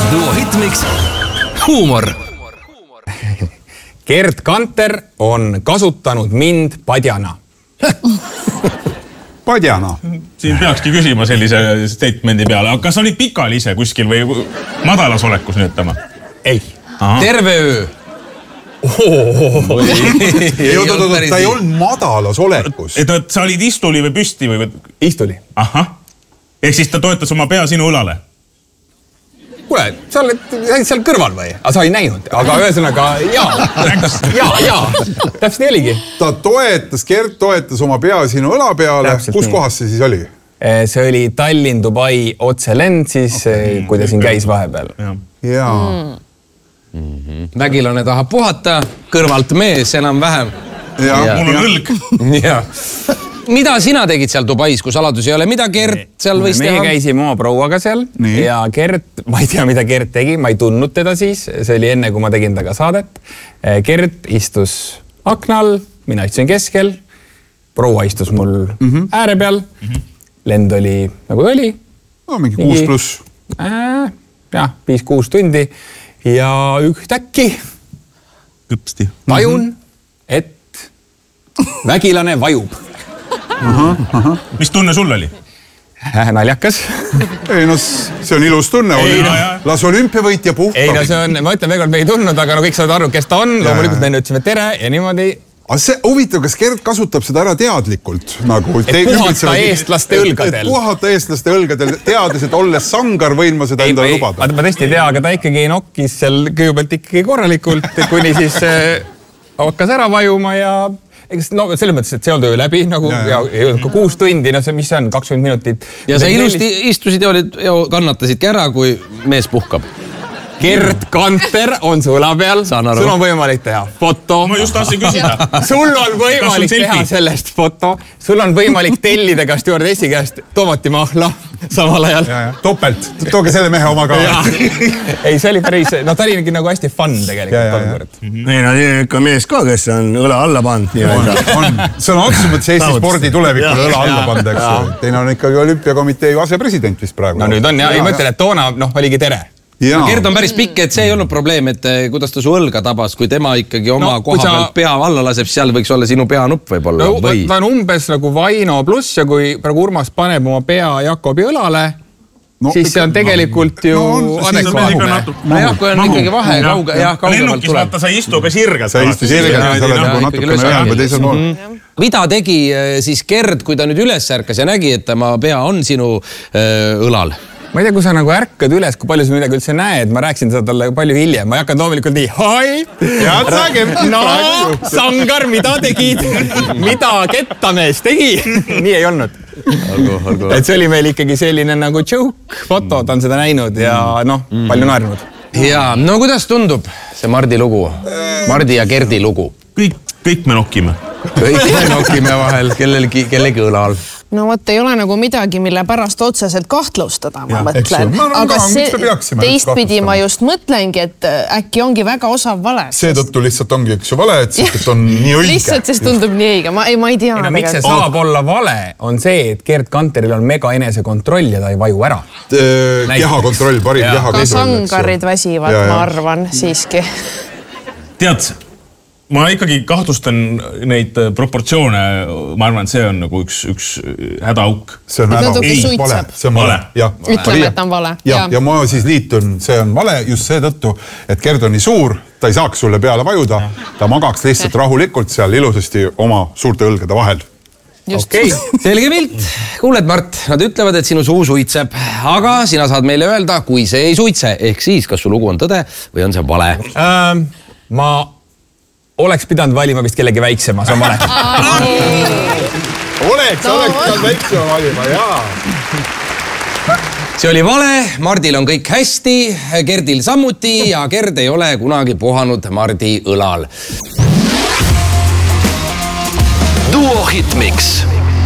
Duo Hitmix huumor. Gerd Kanter on kasutanud mind padjana. Padjana? Siin peakski küsima sellise statemendi peale. Aga kas olid pikal ise kuskil või madalas olekus nüütama? Ei. Terve öö. Ta ei olnud madalas olekus. Et sa olid istuli või püsti või? Istuli. Ahah. Ehk siis ta toetas oma pea sinu õlale? Kuule, sa oled seal kõrval või? Aga sa ei näinud. Aga ühesõnaga, jaa. Täpselt nii oligi. Ta toetas, Gerd toetas oma pea sinu õla peale. Kus kohas see siis oli? See oli Tallinn-Dubai otselend siis, kui ta siin käis vahepeal. Jaa. Vägilane tahab puhata, kõrvalt mees enam-vähem. Mul on õlg. Mida sina tegid seal Dubais, kui saladusi ei ole? Mida Gerd seal võis teha? Meie käisime oma prouaga seal ja Gerd, ma ei tea, mida Gerd tegi, ma ei tundnud teda siis. See oli enne, kui ma tegin taga saadet. Gerd istus aknal, mina istusin keskel, proua istus mul ääre peal. Lend oli nagu oli. No, mingi 6+. Jah, 5-6 tundi ja ühtäkki tajun, et vägilane vajub. Mis tunne sul oli? Naljakas. Ei, no see on ilus tunne. Las olümpiavõitja puhkab. Ei, no see on, ma ütlen veel kord, me ei tundnud, aga no kõik saavad aru, kes ta on. Loomulikult me ütlesime tere ja niimoodi. Aga see huvitav, kas Gerd kasutab seda ära teadlikult? Et puhata eestlaste õlgadel. Et puhata eestlaste õlgadel, teades, et olles sangar võin ma seda endale lubada. Ma tõesti ei tea, aga ta ikkagi nokkis seal kõigepealt ikkagi korralikult, kuni siis hakkas ära vajuma ja no selles mõttes, et see on töö läbi nagu ja 6 tundi, no see, mis see on, 20 minutit. Ja sa ilusti istusid ja kannatasidki ära, kui mees puhkab. Gerd Kanter on su õla peal, sul on võimalik teha foto. Ma just tahtsin küsida. Sul on võimalik teha sellest foto, sul on võimalik tellida ka stjuardessi käest tomatimahla samal ajal. Topelt, tooge selle mehe oma ka. Ei, see oli päris, no ta oli nagu hästi fun tegelikult. Ei, no ikka mees ka, kes on õla alla pand. See on otsus mõttes Eesti spordi tulevikule õla alla pand, eks. Teine on ikkagi olümpiakomitee asepresident vist praegu. No nüüd on ja ei mõtlen, et toona oligi tere. Gerd on päris pikk, et see ei olnud probleem, et kuidas ta su õlga tabas, kui tema ikkagi oma koha pealt pea alla laseb, seal võiks olla sinu peanupp võib-olla. Ta on umbes nagu Vaino pluss ja kui praegu Urmas paneb oma pea Jakobi õlale, siis see on tegelikult ju adekvaatne. No jah, kui on ikkagi vahe kaugemalt lennukis tuleb. Vaata, sa ei istu ka sirgas. Sa ei istu sirgas, sa oled nagu natukene ühel või teisel pool. Mida tegi siis Gerd, kui ta nüüd üles ärkas ja nägi, et tema pea on sinu õlal? Ma ei tea, kui sa nagu ärkad üles, kui palju sa midagi üldse näed, ma rääksin seda talle palju hiljem, ma ei hakanud loomulikult nii, no, sangar, mida tegid, mida kettamees tegi, nii ei olnud. Et see oli meil ikkagi selline nagu joke foto, ta on seda näinud ja noh, palju naernud. Ja, no kuidas tundub see Mardi lugu, Mardi ja Gerdi lugu? Kõik me nokime. Kõik me nokime vahel, kellegi õlal. No vot, ei ole nagu midagi, mille pärast otseselt kahtlustada, ma mõtlen. Aga teistpidi ma just mõtlengi, et äkki ongi väga osav vale. Seetõttu lihtsalt ongi üks vale, et on nii õige. Lihtsalt sest tundub nii õige, ma ei tea. Miks see saab olla vale, on see, et Gerd Kanteril on mega enesekontroll ja ta ei vaju ära. Kehakontroll, parim kehakontroll. Ka sangarid väsivad, ma arvan, siiski. Tead, ma ikkagi kahtlustan neid proportsioone, ma arvan, et see on nagu üks hädaauk. See on vale, see on vale. Ütleme, et on vale. Ja ma siis liitun, see on vale just seetõttu, et Gerd on nii suur, ta ei saaks sulle peale vajuda, ta magaks lihtsalt rahulikult seal ilusasti oma suurte õlgade vahel. Okei, selge pilt. Kuuled, Mart, nad ütlevad, et sinu suu suitseb, aga sina saad meile öelda, kui see ei suitse, ehk siis, kas su lugu on tõde või on see vale? Ma oleks pidanud valima vist kellegi väiksema, see on vale. Oleks pidanud väiksema valima, jaa. See oli vale, Mardil on kõik hästi, Gerdil sammuti ja Gerd ei ole kunagi puhanud Mardi õlal. Duo Hitmix.